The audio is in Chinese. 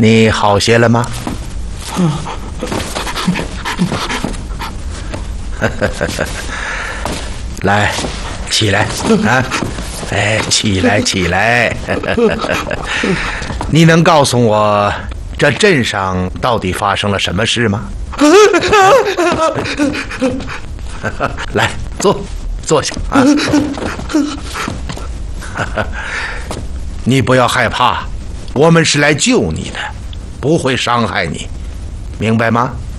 你好些了吗？来，起来啊！哎，起来，起来！你能告诉我，这镇上到底发生了什么事吗？来，坐下啊！你不要害怕，我们是来救你的，不会伤害你，明白吗？